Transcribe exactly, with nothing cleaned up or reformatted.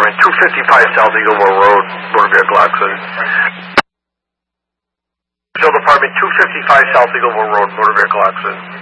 Department, two fifty-five South Eagleville Road, motor vehicle accident. Sheriff Department, two fifty-five South Eagleville Road, motor vehicle accident.